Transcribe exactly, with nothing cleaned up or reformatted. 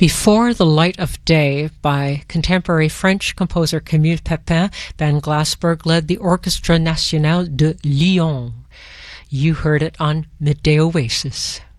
Before the Light of Day by contemporary French composer Camille Pépin, Ben Glassberg led the Orchestre National de Lyon. You heard it on Midday Oasis.